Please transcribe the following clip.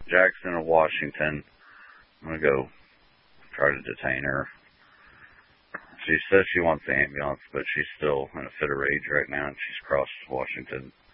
Jackson and Washington. I'm going to go try to detain her. She says she wants the ambulance, but she's still in a fit of rage right now, and she's crossed Washington.